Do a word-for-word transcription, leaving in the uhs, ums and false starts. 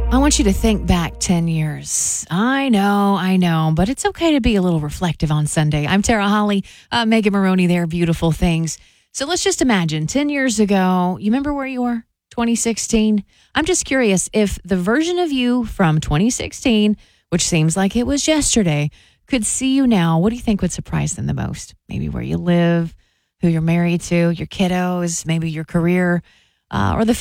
I want you to think back ten years. I know, I know, but it's okay to be a little reflective on Sunday. I'm Tara Holly, uh, Megan Maroney there, Beautiful Things. So let's just imagine ten years ago, you remember where you were? twenty sixteen. I'm just curious if the version of you from twenty sixteen, which seems like it was yesterday, could see you now. What do you think would surprise them the most? Maybe where you live, who you're married to, your kiddos, maybe your career, uh, or the